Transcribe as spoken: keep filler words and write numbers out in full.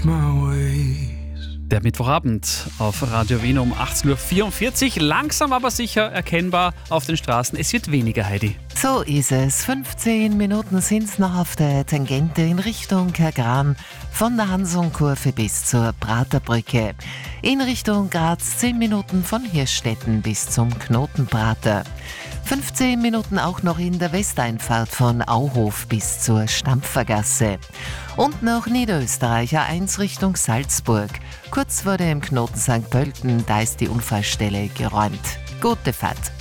change my ways. Der Mittwochabend auf Radio Wien um achtzehn Uhr vierundvierzig. Langsam aber sicher erkennbar auf den Straßen. Es wird weniger, Heidi. So ist es. fünfzehn Minuten sind es noch auf der Tangente in Richtung Kergran, von der Hansonkurve bis zur Praterbrücke. In Richtung Graz zehn Minuten von Hirschstetten bis zum Knotenprater. fünfzehn Minuten auch noch in der Westeinfahrt von Auhof bis zur Stampfergasse. Und noch Niederösterreich A eins Richtung Salzburg. Kurz vor dem Knoten Sankt Pölten, da ist die Unfallstelle geräumt. Gute Fahrt.